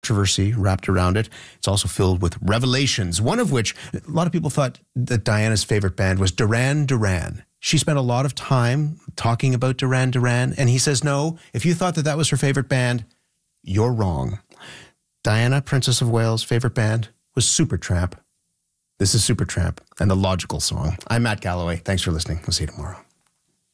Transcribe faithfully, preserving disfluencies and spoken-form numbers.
controversy wrapped around it. It's also filled with revelations, one of which a lot of people thought that Diana's favorite band was Duran Duran. She spent a lot of time talking about Duran Duran, and he says, no, if you thought that that was her favorite band, you're wrong. Diana, Princess of Wales' favorite band was Supertramp. This is Supertramp and the Logical Song. I'm Matt Galloway. Thanks for listening. We'll see you tomorrow.